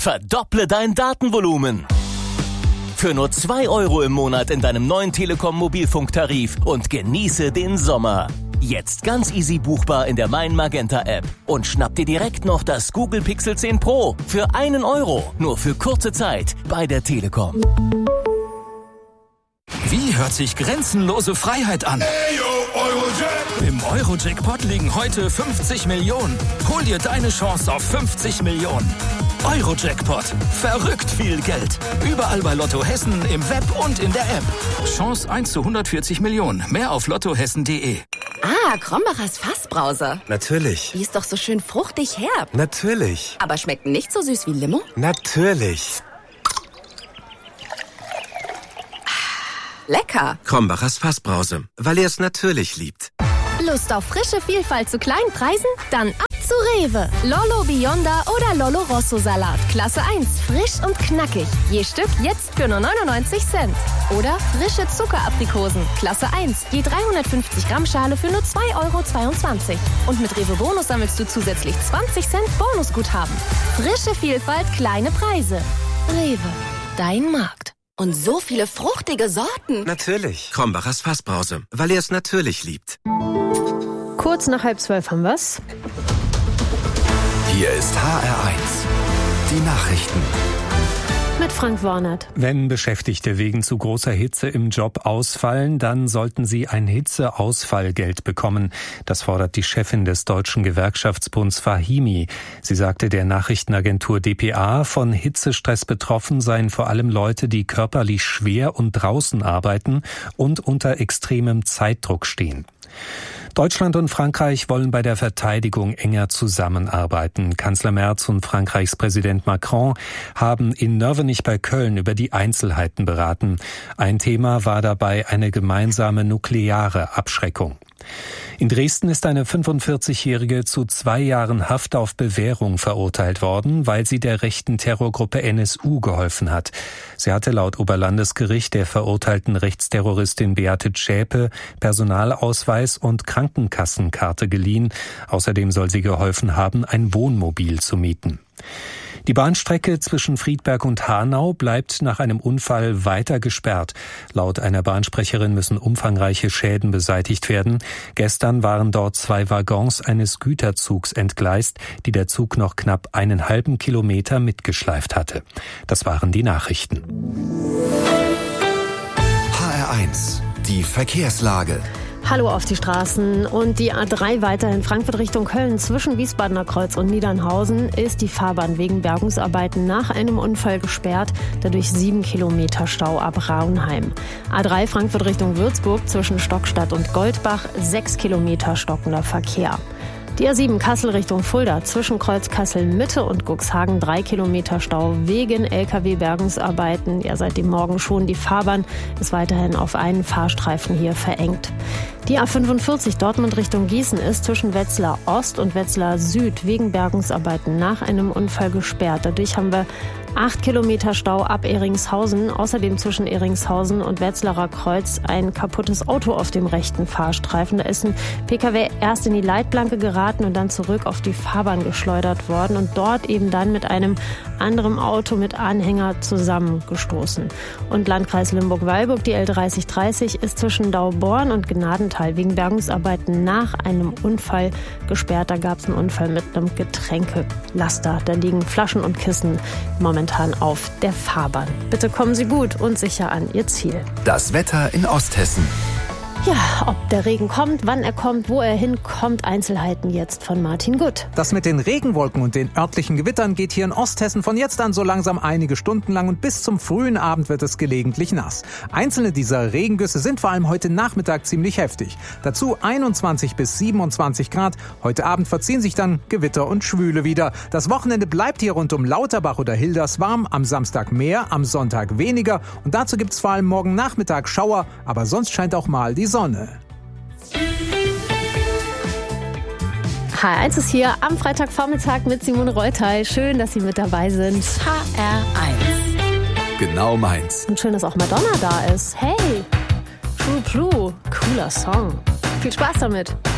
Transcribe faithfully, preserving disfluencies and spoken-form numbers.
Verdopple dein Datenvolumen. Für nur zwei Euro im Monat in deinem neuen Telekom-Mobilfunktarif und genieße den Sommer. Jetzt ganz easy buchbar in der Mein Magenta App. Und schnapp dir direkt noch das Google Pixel zehn Pro für einen Euro. Nur für kurze Zeit bei der Telekom. Wie hört sich grenzenlose Freiheit an? Im Euro-Jackpot liegen heute fünfzig Millionen. Hol dir deine Chance auf fünfzig Millionen. Euro-Jackpot. Verrückt viel Geld. Überall bei Lotto Hessen, im Web und in der App. Chance eins zu hundertvierzig Millionen. Mehr auf lottohessen punkt de. Ah, Krombacher's Fassbrause. Natürlich. Die ist doch so schön fruchtig herb. Natürlich. Aber schmeckt nicht so süß wie Limo? Natürlich. Lecker. Krombacher's Fassbrause, weil ihr es natürlich liebt. Lust auf frische Vielfalt zu kleinen Preisen? Dann ab zu Rewe. Lollo Bionda oder Lollo Rosso Salat. Klasse eins. Frisch und knackig. Je Stück jetzt für nur neunundneunzig Cent. Oder frische Zuckeraprikosen. Klasse eins. Je dreihundertfünfzig Gramm Schale für nur zwei Euro zweiundzwanzig. Und mit Rewe Bonus sammelst du zusätzlich zwanzig Cent Bonusguthaben. Frische Vielfalt, kleine Preise. Rewe. Dein Markt. Und so viele fruchtige Sorten. Natürlich. Krombacher's Fassbrause, weil ihr es natürlich liebt. Kurz nach halb zwölf haben wir's. Hier ist H R eins. Die Nachrichten. Mit Frank Warnert. Wenn Beschäftigte wegen zu großer Hitze im Job ausfallen, dann sollten sie ein Hitzeausfallgeld bekommen. Das fordert die Chefin des Deutschen Gewerkschaftsbunds Fahimi. Sie sagte der Nachrichtenagentur D P A, von Hitzestress betroffen seien vor allem Leute, die körperlich schwer und draußen arbeiten und unter extremem Zeitdruck stehen. Deutschland und Frankreich wollen bei der Verteidigung enger zusammenarbeiten. Kanzler Merz und Frankreichs Präsident Macron haben in Nörvenich bei Köln über die Einzelheiten beraten. Ein Thema war dabei eine gemeinsame nukleare Abschreckung. In Dresden ist eine fünfundvierzigjährige zu zwei Jahren Haft auf Bewährung verurteilt worden, weil sie der rechten Terrorgruppe N S U geholfen hat. Sie hatte laut Oberlandesgericht der verurteilten Rechtsterroristin Beate Zschäpe Personalausweis und Krankenkassenkarte geliehen. Außerdem soll sie geholfen haben, ein Wohnmobil zu mieten. Die Bahnstrecke zwischen Friedberg und Hanau bleibt nach einem Unfall weiter gesperrt. Laut einer Bahnsprecherin müssen umfangreiche Schäden beseitigt werden. Gestern waren dort zwei Waggons eines Güterzugs entgleist, die der Zug noch knapp einen halben Kilometer mitgeschleift hatte. Das waren die Nachrichten. H R eins. Die Verkehrslage. Hallo auf die Straßen. Und die A drei weiterhin Frankfurt Richtung Köln zwischen Wiesbadener Kreuz und Niedernhausen ist die Fahrbahn wegen Bergungsarbeiten nach einem Unfall gesperrt. Dadurch sieben Kilometer Stau ab Raunheim. A drei Frankfurt Richtung Würzburg zwischen Stockstadt und Goldbach, sechs Kilometer stockender Verkehr. Die A sieben Kassel Richtung Fulda zwischen Kreuz Kassel Mitte und Cuxhagen drei Kilometer Stau wegen L K W-Bergungsarbeiten. Ja, seit dem Morgen schon. Die Fahrbahn ist weiterhin auf einen Fahrstreifen hier verengt. Die A fünfundvierzig Dortmund Richtung Gießen ist zwischen Wetzlar Ost und Wetzlar Süd wegen Bergungsarbeiten nach einem Unfall gesperrt. Dadurch haben wir acht Kilometer Stau ab Ehringshausen. Außerdem zwischen Ehringshausen und Wetzlarer Kreuz ein kaputtes Auto auf dem rechten Fahrstreifen. Da ist ein P K W erst in die Leitplanke geraten und dann zurück auf die Fahrbahn geschleudert worden und dort eben dann mit einem anderen Auto mit Anhänger zusammengestoßen. Und Landkreis Limburg-Weilburg, die L dreißig dreißig, ist zwischen Dauborn und Gnadental wegen Bergungsarbeiten nach einem Unfall gesperrt. Da gab es einen Unfall mit einem Getränkelaster. Da liegen Flaschen und Kissen momentan auf der Fahrbahn. Bitte kommen Sie gut und sicher an Ihr Ziel. Das Wetter in Osthessen. Ja, ob der Regen kommt, wann er kommt, wo er hinkommt, Einzelheiten jetzt von Martin Gutt. Das mit den Regenwolken und den örtlichen Gewittern geht hier in Osthessen von jetzt an so langsam einige Stunden lang und bis zum frühen Abend wird es gelegentlich nass. Einzelne dieser Regengüsse sind vor allem heute Nachmittag ziemlich heftig. Dazu einundzwanzig bis siebenundzwanzig Grad. Heute Abend verziehen sich dann Gewitter und Schwüle wieder. Das Wochenende bleibt hier rund um Lauterbach oder Hilders warm, am Samstag mehr, am Sonntag weniger und dazu gibt's vor allem morgen Nachmittag Schauer, aber sonst scheint auch mal die Sonne. H R eins ist hier am Freitagvormittag mit Simone Reuter. Schön, dass Sie mit dabei sind. H R eins. Genau meins. Und schön, dass auch Madonna da ist. Hey, True Blue, cooler Song. Viel Spaß damit.